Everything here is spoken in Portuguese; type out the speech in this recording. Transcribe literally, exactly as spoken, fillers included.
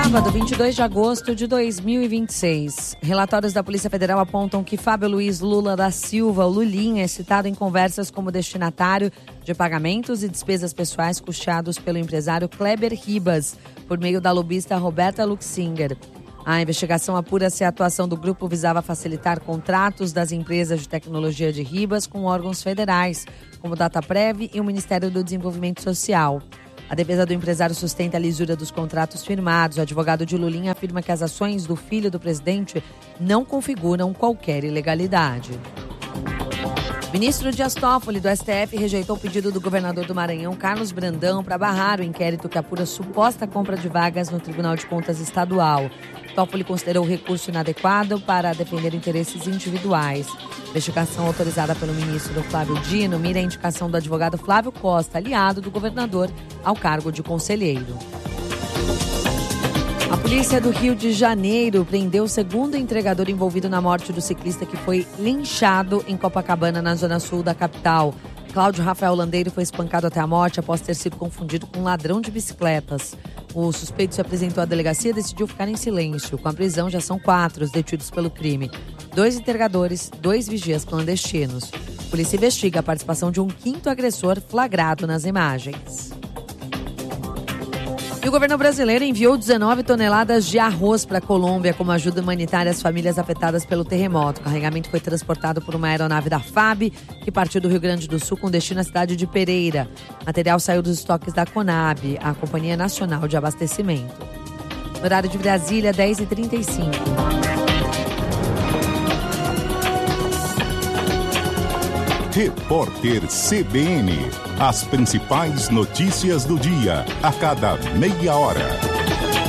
Sábado, vinte e dois de agosto de dois mil e vinte e seis. Relatórios da Polícia Federal apontam que Fábio Luiz Lula da Silva, o Lulinha, é citado em conversas como destinatário de pagamentos e despesas pessoais custeados pelo empresário Kleber Ribas, por meio da lobista Roberta Luxinger. A investigação apura se a atuação do grupo visava facilitar contratos das empresas de tecnologia de Ribas com órgãos federais, como o Dataprev e o Ministério do Desenvolvimento Social. A defesa do empresário sustenta a lisura dos contratos firmados. O advogado de Lulinha afirma que as ações do filho do presidente não configuram qualquer ilegalidade. O ministro Dias Toffoli, do S T F, rejeitou o pedido do governador do Maranhão, Carlos Brandão, para barrar o inquérito que apura suposta compra de vagas no Tribunal de Contas Estadual. Toffoli considerou o recurso inadequado para defender interesses individuais. A investigação autorizada pelo ministro Flávio Dino mira a indicação do advogado Flávio Costa, aliado do governador, ao cargo de conselheiro. A polícia do Rio de Janeiro prendeu o segundo entregador envolvido na morte do ciclista que foi linchado em Copacabana, na zona sul da capital. Cláudio Rafael Landeiro foi espancado até a morte após ter sido confundido com um ladrão de bicicletas. O suspeito se apresentou à delegacia e decidiu ficar em silêncio. Com a prisão, já são quatro os detidos pelo crime. Dois entregadores, dois vigias clandestinos. A polícia investiga a participação de um quinto agressor flagrado nas imagens. E o governo brasileiro enviou dezenove toneladas de arroz para a Colômbia como ajuda humanitária às famílias afetadas pelo terremoto. O carregamento foi transportado por uma aeronave da F A B, que partiu do Rio Grande do Sul com destino à cidade de Pereira. O material saiu dos estoques da Conab, a Companhia Nacional de Abastecimento. No horário de Brasília, dez e trinta e cinco. Repórter C B N. As principais notícias do dia, a cada meia hora.